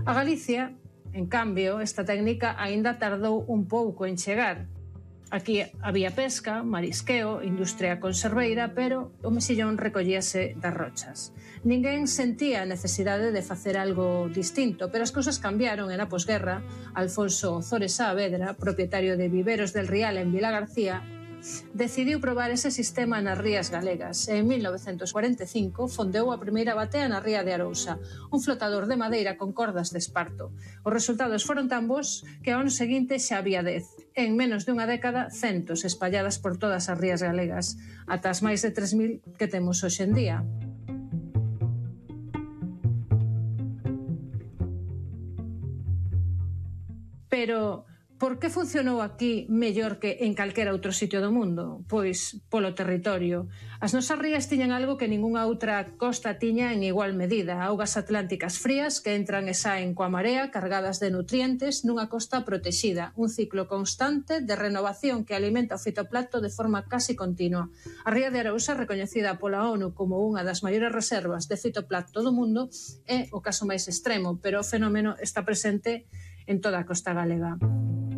A Galicia, en cambio, esta técnica aínda tardou un pouco en chegar. Aquí había pesca, marisqueo, industria conserveira, pero o mexillón recollíase das rochas. Ninguén sentía a necesidade de facer algo distinto, pero as cousas cambiaron e na posguerra. Alfonso Ozores Saavedra, propietario de Viveros del Rial en Vilagarcía, decidiu probar ese sistema nas rías galegas e en 1945 fondeou a primeira batea na ría de Arousa, un flotador de madeira con cordas de esparto. Os resultados foron tan bons que ao ano seguinte xa había 10. En menos de unha década, centos espalladas por todas as rías galegas, ata as máis de 3.000 que temos hoxe en día. Pero por que funcionou aquí mellor que en calquera outro sitio do mundo? Pois polo territorio. As nosas rías tiñan algo que ningunha outra costa tiña en igual medida. Augas atlánticas frías que entran e saen coa marea cargadas de nutrientes nunha costa protexida. Un ciclo constante de renovación que alimenta o fitoplancto de forma casi continua. A ría de Arousa, recoñecida pola ONU como unha das maiores reservas de fitoplancto do mundo, é o caso máis extremo, pero o fenómeno está presente en toda a costa galega.